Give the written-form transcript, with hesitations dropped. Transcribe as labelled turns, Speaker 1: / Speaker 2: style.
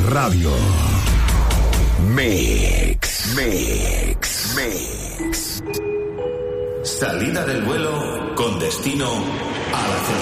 Speaker 1: Radio. Mix. Mix. Mix.
Speaker 2: Salida del vuelo con destino a la